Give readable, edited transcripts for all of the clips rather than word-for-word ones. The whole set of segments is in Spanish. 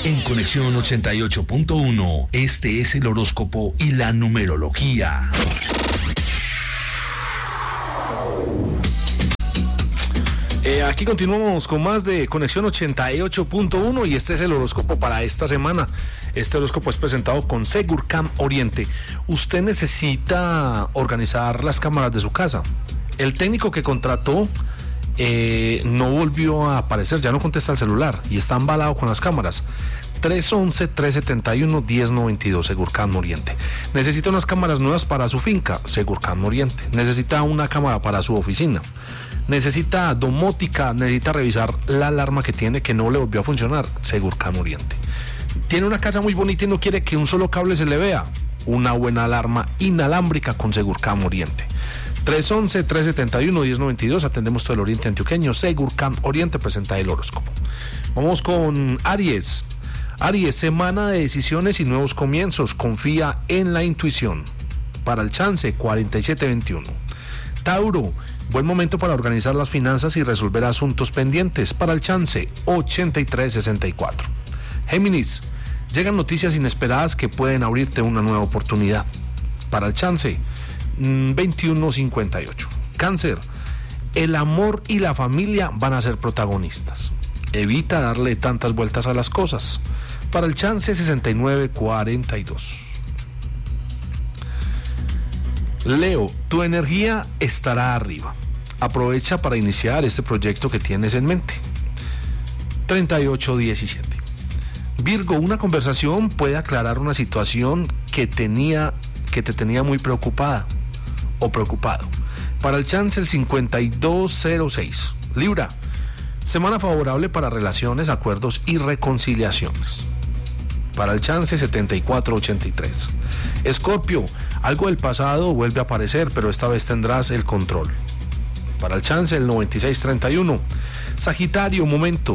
En Conexión 88.1, este es el horóscopo y la numerología. Aquí continuamos con más de Conexión 88.1 y este es el horóscopo para esta semana. Este horóscopo es presentado con Segurcam Oriente. Usted necesita organizar las cámaras de su casa. El técnico que contrató no volvió a aparecer, ya no contesta el celular y está embalado con las cámaras. 311-371-1092, Segurcam Oriente. Necesita unas cámaras nuevas para su finca, Segurcam Oriente. Necesita una cámara para su oficina. Necesita domótica, necesita revisar la alarma que tiene que no le volvió a funcionar, Segurcam Oriente. Tiene una casa muy bonita y no quiere que un solo cable se le vea, una buena alarma inalámbrica con Segurcam Oriente. 311-371-1092, atendemos todo el oriente antioqueño. Segurcam Oriente presenta el horóscopo. Vamos con Aries. Aries, semana de decisiones y nuevos comienzos, confía en la intuición. Para el chance, 4721. Tauro, buen momento para organizar las finanzas y resolver asuntos pendientes. Para el chance, 8364. Géminis, llegan noticias inesperadas que pueden abrirte una nueva oportunidad. Para el chance, 2158. Cáncer, el amor y la familia van a ser protagonistas. Evita darle tantas vueltas a las cosas. Para el chance, 6942. Leo, tu energía estará arriba. Aprovecha para iniciar este proyecto que tienes en mente. 3817. Virgo, una conversación puede aclarar una situación que te tenía muy preocupada o preocupado. Para el chance, el 5206. Libra, semana favorable para relaciones, acuerdos y reconciliaciones. Para el chance, 7483. Escorpio, algo del pasado vuelve a aparecer, pero esta vez tendrás el control. Para el chance, el 9631. Sagitario,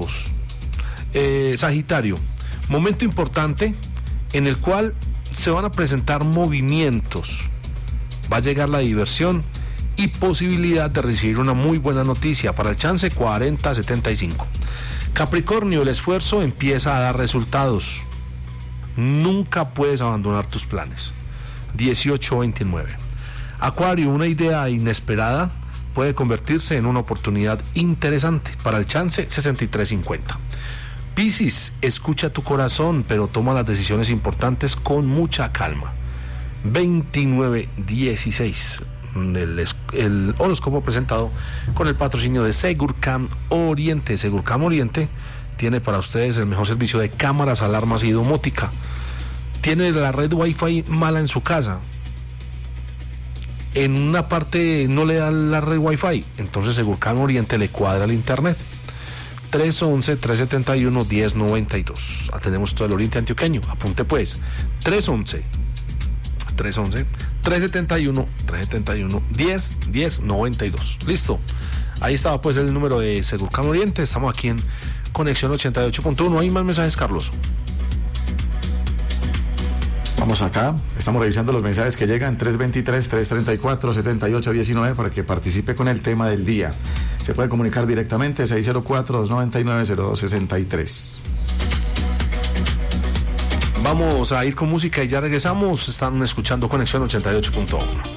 momento importante en el cual se van a presentar movimientos. Va a llegar la diversión y posibilidad de recibir una muy buena noticia. Para el chance, 4075. Capricornio, el esfuerzo empieza a dar resultados. Nunca puedes abandonar tus planes. 1829. Acuario, una idea inesperada puede convertirse en una oportunidad interesante. Para el chance, 6350. Piscis, escucha tu corazón, pero toma las decisiones importantes con mucha calma. 2916. El horóscopo presentado con el patrocinio de Segurcam Oriente. Segurcam Oriente tiene para ustedes el mejor servicio de cámaras, alarmas y domótica. Tiene la red Wi-Fi mala en su casa. En una parte no le da la red Wi-Fi, entonces Segurcam Oriente le cuadra el internet. 311-371-1092. Atendemos todo el oriente antioqueño. Apunte pues. 311-371-1092. Listo. Ahí estaba pues el número de Segurcam Oriente. Estamos aquí en Conexión 88.1. Hay más mensajes, Carlos. Vamos acá, estamos revisando los mensajes que llegan. 323-334-7819 para que participe con el tema del día. Se puede comunicar directamente 604-299-0263. Vamos a ir con música y ya regresamos. Están escuchando Conexión 88.1.